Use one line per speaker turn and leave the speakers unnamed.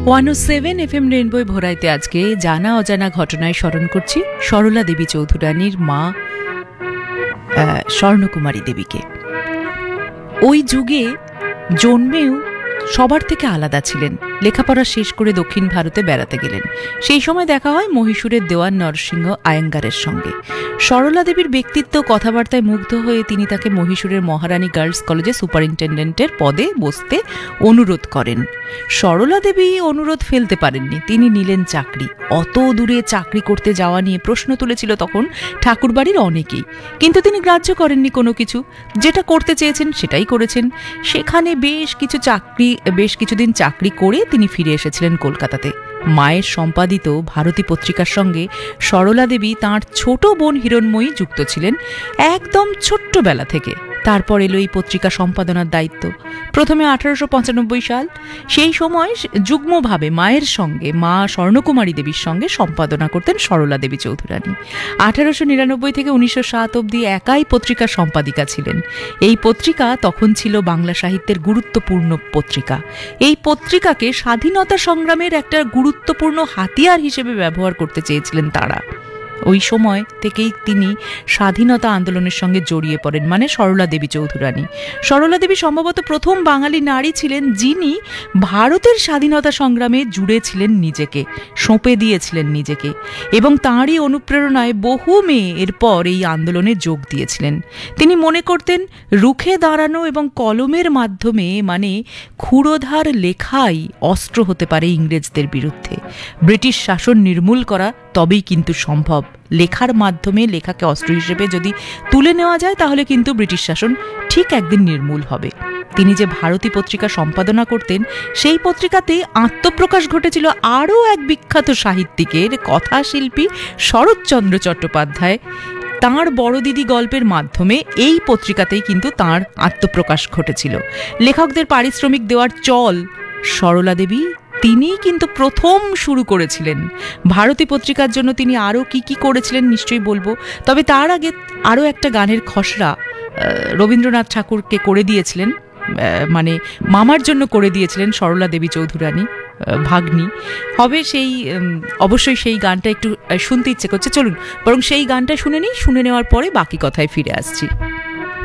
107 FM rainbow ভোরাইতে আজকে জানা অজানা ঘটনায় স্মরণ করছি সরলা দেবী চৌধুরানীর মা স্বর্ণকুমারী দেবীকে। ওই যুগে জন্মেও সবার থেকে আলাদা ছিলেন। লেখাপড়া শেষ করে দক্ষিণ ভারতে বেড়াতে গেলেন। সেই সময় দেখা হয় মহীশূরের দেওয়ান নরসিংহ আয়েঙ্গারের সঙ্গে। সরলা দেবীর ব্যক্তিত্ব কথাবার্তায় মুগ্ধ হয়ে তিনি তাকে মহীশূরের মহারানী গার্লস কলেজে সুপারিনটেন্ডেন্টের পদে বসতে অনুরোধ করেন। সরলা দেবী অনুরোধ ফেলতে পারেননি, তিনি নিলেন চাকরি। অত দূরে চাকরি করতে যাওয়া নিয়ে প্রশ্ন তুলেছিল তখন ঠাকুরবাড়ির অনেকেই, কিন্তু তিনি গ্রাহ্য করেননি কোনো কিছু। যেটা করতে চেয়েছেন সেটাই করেছেন। সেখানে বেশ কিছুদিন চাকরি করে তিনি ফিরে এসেছিলেন কলকাতাতে। মায়ের সম্পাদিত ভারতী পত্রিকার সঙ্গে সরলা দেবী তাঁর ছোট বোন হিরণময়ী যুক্ত ছিলেন একদম ছোট্টবেলা থেকে। তারপর এলো এই পত্রিকা সম্পাদনার দায়িত্ব। প্রথমে 1895 সাল, সেই সময় যুগ্মভাবে মায়ের সঙ্গে, মা স্বর্ণকুমারী দেবীর সঙ্গে সম্পাদনা করতেন সরলা দেবী চৌধুরানী। 1899 থেকে 1907 অবধি একাই পত্রিকার সম্পাদিকা ছিলেন। এই পত্রিকা তখন ছিল বাংলা সাহিত্যের গুরুত্বপূর্ণ পত্রিকা। এই পত্রিকাকে স্বাধীনতা সংগ্রামের একটা গুরুত্বপূর্ণ হাতিয়ার হিসেবে ব্যবহার করতে চেয়েছিলেন তারা। ওই সময় থেকেই তিনি স্বাধীনতা আন্দোলনের সঙ্গে জড়িয়ে পড়েন, মানে সরলা দেবী চৌধুরানী। সরলা দেবী সম্ভবত প্রথম বাঙালি নারী ছিলেন যিনি ভারতের স্বাধীনতা সংগ্রামে জুড়েছিলেন নিজেকে, সঁপে দিয়েছিলেন নিজেকে, এবং তাঁরই অনুপ্রেরণায় বহু মেয়ে এরপর এই আন্দোলনে যোগ দিয়েছিলেন। তিনি মনে করতেন রুখে দাঁড়ানো এবং কলমের মাধ্যমে, মানে ক্ষুরোধার লেখাই অস্ত্র হতে পারে ইংরেজদের বিরুদ্ধে। ব্রিটিশ শাসন নির্মূল করা তবেই কিন্তু সম্ভব। লেখার মাধ্যমে লেখাকে অস্ত্র হিসেবে যদি তুলে নেওয়া যায় তাহলে কিন্তু ব্রিটিশ শাসন ঠিক একদিন নির্মূল হবে। তিনি যে ভারতী পত্রিকা সম্পাদনা করতেন, সেই পত্রিকাতে আত্মপ্রকাশ ঘটেছিল আরও এক বিখ্যাত সাহিত্যিকের, কথাশিল্পী শরৎচন্দ্র চট্টোপাধ্যায়। তাঁর বড় দিদি গল্পের মাধ্যমে এই পত্রিকাতেই কিন্তু তাঁর আত্মপ্রকাশ ঘটেছিল। লেখকদের পারিশ্রমিক দেওয়ার চল সরলা দেবী তিনিই কিন্তু প্রথম শুরু করেছিলেন। ভারতী পত্রিকার জন্য তিনি আরও কি করেছিলেন নিশ্চয়ই বলবো, তবে তার আগে আরও একটা গানের খসড়া রবীন্দ্রনাথ ঠাকুরকে করে দিয়েছিলেন, মানে মামার জন্য করে দিয়েছিলেন সরলা দেবী চৌধুরানী, ভাগ্নি হবে। অবশ্যই সেই গানটা একটু শুনতে ইচ্ছে করছে। চলুন বরং সেই গানটা শুনে নেওয়ার পরে বাকি কথায় ফিরে আসছি।